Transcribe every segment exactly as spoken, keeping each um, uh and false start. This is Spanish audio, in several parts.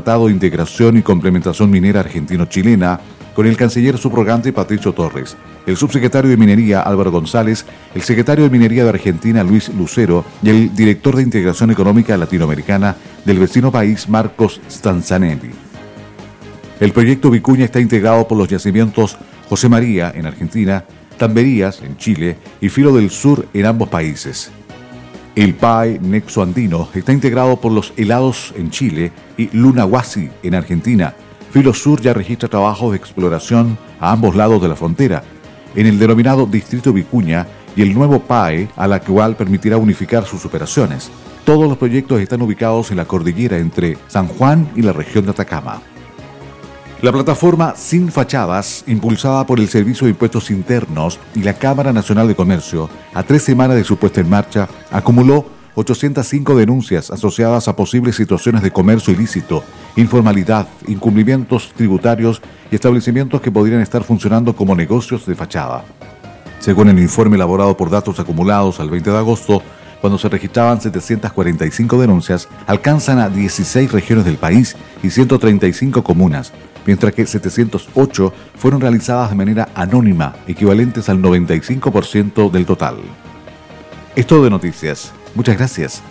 Departado de Integración y Complementación Minera Argentino-Chilena, con el canciller subrogante Patricio Torres, el subsecretario de Minería Álvaro González, el secretario de Minería de Argentina Luis Lucero y el director de Integración Económica Latinoamericana del vecino país Marcos Stanzanelli. El proyecto Vicuña está integrado por los yacimientos José María en Argentina, Tamberías en Chile y Filo del Sur en ambos países. El P A E Nexo Andino está integrado por los Helados en Chile y Lunahuasi en Argentina. Filo Sur ya registra trabajos de exploración a ambos lados de la frontera, en el denominado Distrito Vicuña y el nuevo P A E, a la cual permitirá unificar sus operaciones. Todos los proyectos están ubicados en la cordillera entre San Juan y la región de Atacama. La plataforma Sin Fachadas, impulsada por el Servicio de Impuestos Internos y la Cámara Nacional de Comercio, a tres semanas de su puesta en marcha, acumuló ochocientas cinco denuncias asociadas a posibles situaciones de comercio ilícito, informalidad, incumplimientos tributarios y establecimientos que podrían estar funcionando como negocios de fachada. Según el informe elaborado por datos acumulados al veinte de agosto, cuando se registraban setecientas cuarenta y cinco denuncias, alcanzan a dieciséis regiones del país y ciento treinta y cinco comunas, mientras que setecientas ocho fueron realizadas de manera anónima, equivalentes al noventa y cinco por ciento del total. Es todo de noticias. Muchas gracias.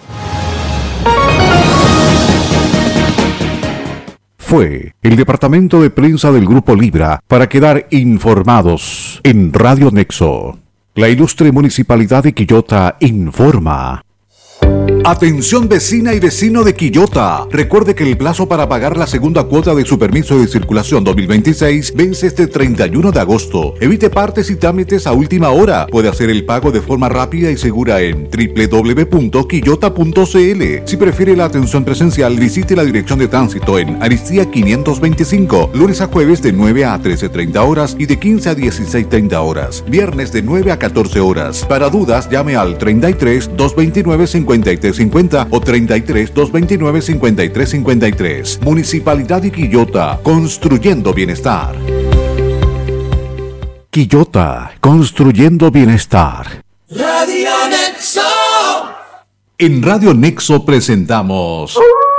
Fue el departamento de prensa del Grupo Libra para quedar informados en Radio Nexo. La ilustre Municipalidad de Quillota informa. Atención vecina y vecino de Quillota. Recuerde que el plazo para pagar la segunda cuota de su permiso de circulación dos mil veintiséis vence este treinta y uno de agosto. Evite partes y trámites a última hora. Puede hacer el pago de forma rápida y segura en doble u doble u doble u punto quillota punto c l. Si prefiere la atención presencial, visite la dirección de tránsito en Aristía quinientos veinticinco, lunes a jueves de nueve a trece treinta horas y de quince a dieciséis treinta horas. Viernes de nueve a catorce horas. Para dudas, llame al treinta y tres, doscientos veintinueve, cincuenta y tres cincuenta o treinta y tres, doscientos veintinueve, cincuenta y tres cincuenta y tres. Municipalidad de Quillota, construyendo bienestar. Quillota, construyendo bienestar. Radio Nexo. En Radio Nexo presentamos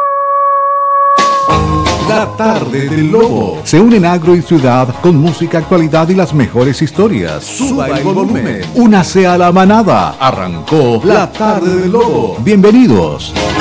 La Tarde del Lobo. Se unen agro y ciudad con música, actualidad y las mejores historias. Suba el volumen. Únase a la manada. Arrancó La Tarde del Lobo. Bienvenidos.